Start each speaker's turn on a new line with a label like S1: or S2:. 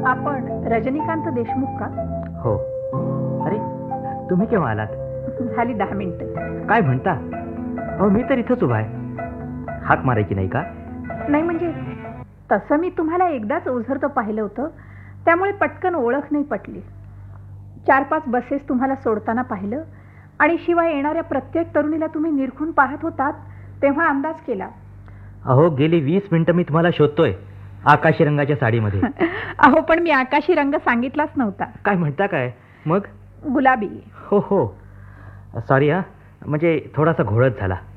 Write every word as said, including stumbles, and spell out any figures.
S1: आपण रजनीकांत देशमुख का?
S2: हो. अरे तुम्ही केव्हा आलात?
S1: झाली दहा मिनिटं.
S2: काय म्हणता? अहो मी तर इथंच उभा आहे. हाक मारायची नाही का?
S1: नाही म्हणजे तसं मी तुम्हाला एकदाच ओझरतं पाहिलं होतं, त्यामुळे पटकन ओळख नाही पटली. चार पाच बसेस तुम्हाला सोडताना पाहिलं आणि शिवाय येणाऱ्या प्रत्येक तरुणीला तुम्ही निरखून पाहत होतात, तेव्हा अंदाज केला.
S2: अहो गेली वीस मिनिटं मी तुम्हाला शोधतोय आकाशी रंगाच्या साडीमध्ये.
S1: अहो पण मी आकाशी रंग सांगितलाच नव्हता.
S2: काय म्हणता काय मग?
S1: गुलाबी.
S2: हो हो सॉरी हा, म्हणजे थोडासा घोळच झाला.